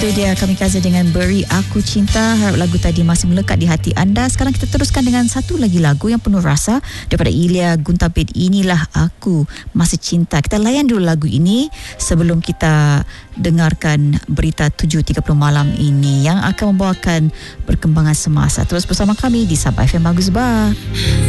Itu dia Kamikaze dengan Beri Aku Cinta. Harap lagu tadi masih melekat di hati anda. Sekarang kita teruskan dengan satu lagi lagu yang penuh rasa daripada Ilya Guntabit. Inilah Aku Masih Cinta. Kita layan dulu lagu ini sebelum kita dengarkan berita 7.30 malam ini yang akan membawakan perkembangan semasa. Terus bersama kami di Sabah FM Bagus Bah.